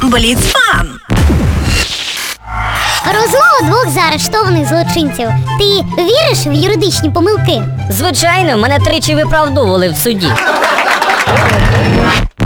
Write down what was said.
Бліц-фан! Розмова двох заарештованих злочинців. Ти віриш в юридичні помилки? Звичайно, мене тричі виправдовували в суді.